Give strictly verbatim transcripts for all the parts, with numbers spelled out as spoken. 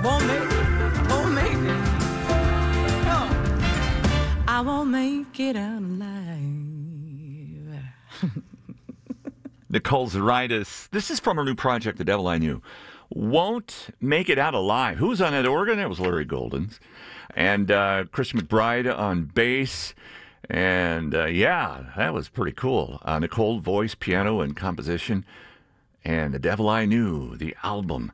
Won't make it, won't make it. No. I won't make it out alive. Nicole Zaritis. This is from her new project, The Devil I Knew. Won't make it out alive. Who's on that organ? It was Larry Goldens. And uh, Chris McBride on bass. And uh, yeah, that was pretty cool. Uh, Nicole, voice, piano, and composition. And The Devil I Knew, the album.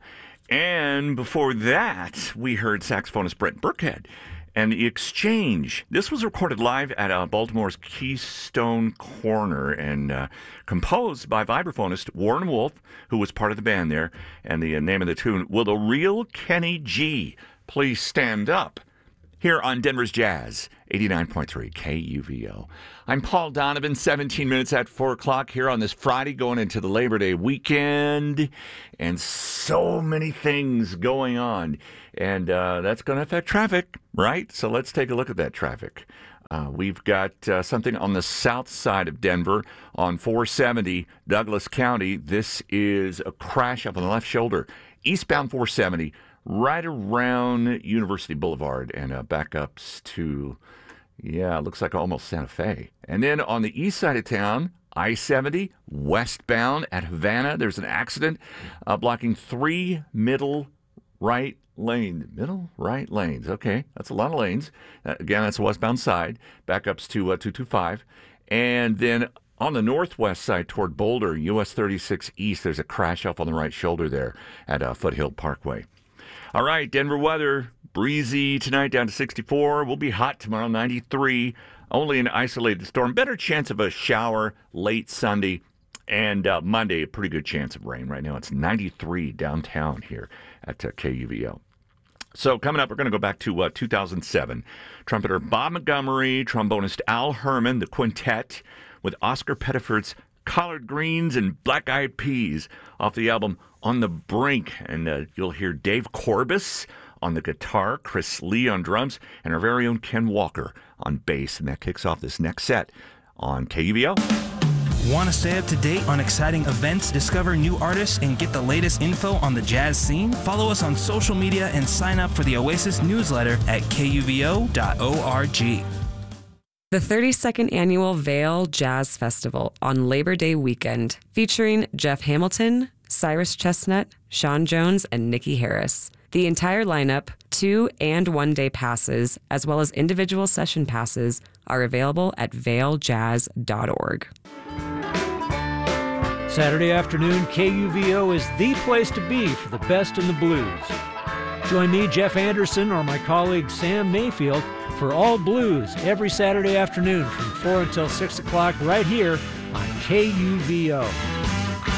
And before that, we heard saxophonist Brett Burkhead and The Exchange. This was recorded live at uh, Baltimore's Keystone Corner and uh, composed by vibraphonist Warren Wolf, who was part of the band there. And the uh, name of the tune, Will the Real Kenny G Please Stand Up? Here on Denver's Jazz, eighty-nine point three K U V O. I'm Paul Donovan, seventeen minutes at four o'clock here on this Friday, going into the Labor Day weekend. And so many things going on. And uh, that's going to affect traffic, right? So let's take a look at that traffic. Uh, we've got uh, something on the south side of Denver on four seventy, Douglas County. This is a crash up on the left shoulder. Eastbound four seventy. Right around University Boulevard and uh, backups to, yeah, it looks like almost Santa Fe. And then on the east side of town, I seventy, westbound at Havana, there's an accident uh, blocking three middle right lanes. Middle right lanes. Okay, that's a lot of lanes. Uh, again, that's the westbound side. Backups to uh, two twenty-five. And then on the northwest side toward Boulder, U S thirty-six East, there's a crash off on the right shoulder there at uh, Foothill Parkway. All right, Denver weather, breezy tonight down to sixty-four. We'll be hot tomorrow, ninety-three. Only an isolated storm. Better chance of a shower late Sunday and uh, Monday. A pretty good chance of rain. Right now it's ninety-three downtown here at uh, K U V O. So coming up, we're going to go back to uh, two thousand seven. Trumpeter Bob Montgomery, trombonist Al Herman, the quintet with Oscar Pettiford's Collard Greens and Black Eyed Peas off the album On the Brink. And uh, you'll hear Dave Corbis on the guitar, Chris Lee on drums, and our very own Ken Walker on bass. And that kicks off this next set on K U V O. Want to stay up to date on exciting events, discover new artists, and get the latest info on the jazz scene? Follow us on social media and sign up for the Oasis newsletter at K U V O dot org. The thirty-second Annual Vail Jazz Festival on Labor Day weekend, featuring Jeff Hamilton, Cyrus Chestnut, Sean Jones, and Nikki Harris. The entire lineup, two and one day passes, as well as individual session passes, are available at vail jazz dot org. Saturday afternoon, K U V O is the place to be for the best in the blues. Join me, Jeff Anderson, or my colleague Sam Mayfield for All Blues every Saturday afternoon from four until six o'clock right here on K U V O.